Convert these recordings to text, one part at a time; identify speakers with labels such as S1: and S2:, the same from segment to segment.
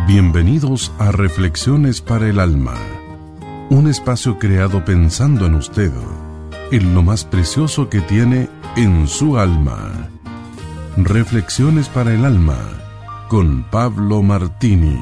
S1: Bienvenidos a Reflexiones para el Alma, un espacio creado pensando en usted, en lo más precioso que tiene en su alma. Reflexiones para el Alma, con Pablo Martini.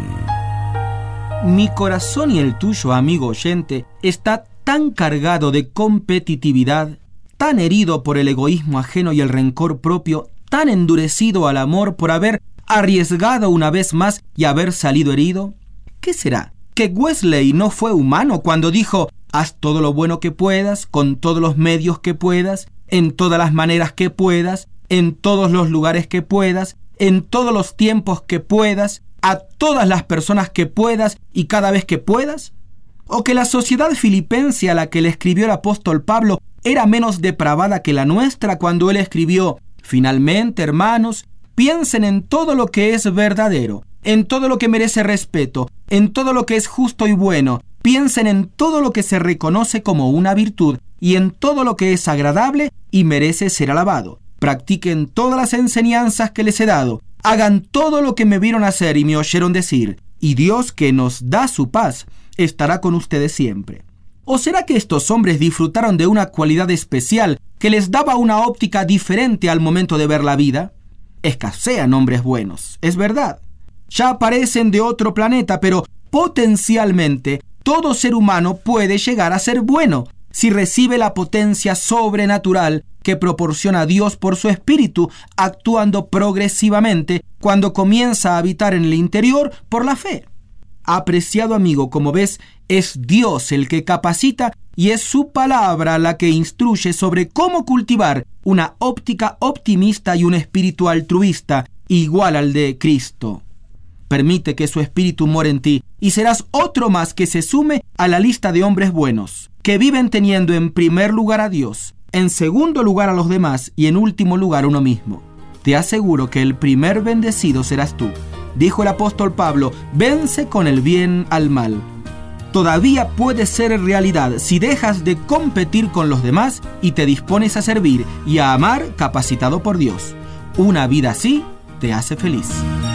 S2: Mi corazón y el tuyo, amigo oyente, está tan cargado de competitividad, tan herido por el egoísmo ajeno y el rencor propio, tan endurecido al amor por haber arriesgado una vez más y haber salido herido. ¿Qué será? ¿Que Wesley no fue humano cuando dijo: haz todo lo bueno que puedas, con todos los medios que puedas, en todas las maneras que puedas, en todos los lugares que puedas, en todos los tiempos que puedas, a todas las personas que puedas y cada vez que puedas? ¿O que la sociedad filipense a la que le escribió el apóstol Pablo era menos depravada que la nuestra cuando él escribió: finalmente, hermanos, piensen en todo lo que es verdadero, en todo lo que merece respeto, en todo lo que es justo y bueno, piensen en todo lo que se reconoce como una virtud y en todo lo que es agradable y merece ser alabado. Practiquen todas las enseñanzas que les he dado, hagan todo lo que me vieron hacer y me oyeron decir, y Dios, que nos da su paz, estará con ustedes siempre. ¿O será que estos hombres disfrutaron de una cualidad especial que les daba una óptica diferente al momento de ver la vida? Escasean hombres buenos, es verdad. Ya aparecen de otro planeta, pero potencialmente todo ser humano puede llegar a ser bueno si recibe la potencia sobrenatural que proporciona Dios por su espíritu, actuando progresivamente cuando comienza a habitar en el interior por la fe. Apreciado amigo, como ves, es Dios el que capacita y es su palabra la que instruye sobre cómo cultivar una óptica optimista y un espíritu altruista igual al de Cristo. Permite que su espíritu more en ti y serás otro más que se sume a la lista de hombres buenos, que viven teniendo en primer lugar a Dios, en segundo lugar a los demás y en último lugar a uno mismo. Te aseguro que el primer bendecido serás tú. Dijo el apóstol Pablo: vence con el bien al mal. Todavía puede ser realidad si dejas de competir con los demás y te dispones a servir y a amar capacitado por Dios. Una vida así te hace feliz.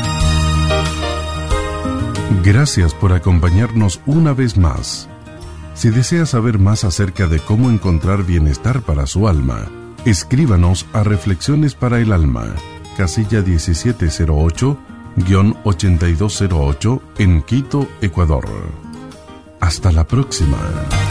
S1: Gracias por acompañarnos una vez más. Si desea saber más acerca de cómo encontrar bienestar para su alma, escríbanos a Reflexiones para el Alma, casilla 1708-8208 en Quito, Ecuador. Hasta la próxima.